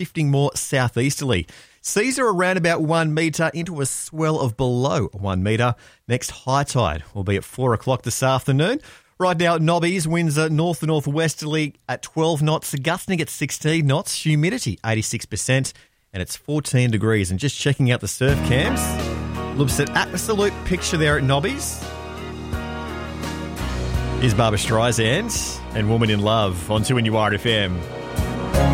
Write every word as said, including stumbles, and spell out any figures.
shifting more southeasterly. Seas are around about one metre into a swell of below one metre. Next high tide will be at four o'clock this afternoon. Right now at Nobbies, winds are north to northwesterly at twelve knots, gusting at sixteen knots, humidity eighty-six percent, and it's fourteen degrees. And just checking out the surf cams, looks at absolute picture there at Nobbies. Here's Barbra Streisand and Woman in Love on two N U R F M.